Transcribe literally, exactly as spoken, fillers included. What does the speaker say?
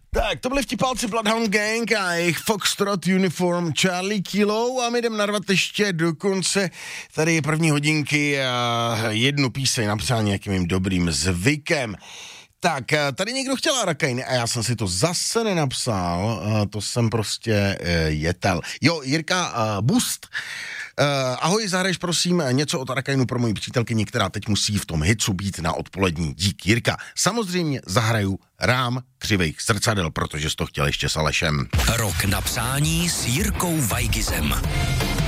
Tak, to byli vtipálci Bloodhound Gang a jejich Foxtrot Uniform Charlie Kilo a my jdem narvat ještě do konce tady první hodinky a jednu píseň napsal nějakým mým dobrým zvykem. Tak, tady někdo chtěl Arakain a já jsem si to zase nenapsal, to jsem prostě jetel. Jo, Jirka Bust. Uh, ahoj, zahraješ prosím něco od Arakainu pro moji přítelkyni, která teď musí v tom hicu být na odpolední. Dík, Jirka. Samozřejmě zahraju Rám křivejch zrcadel, protože jsi to chtěl ještě s Alešem. Rok na přání s Jirkou Vajgizem.